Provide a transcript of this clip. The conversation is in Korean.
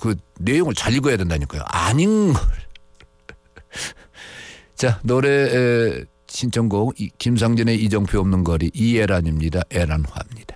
그 내용을 잘 읽어야 된다니까요. 아닌 걸. 자, 노래 신청곡 김상진의 이정표 없는 거리 이애란입니다. 애란화입니다.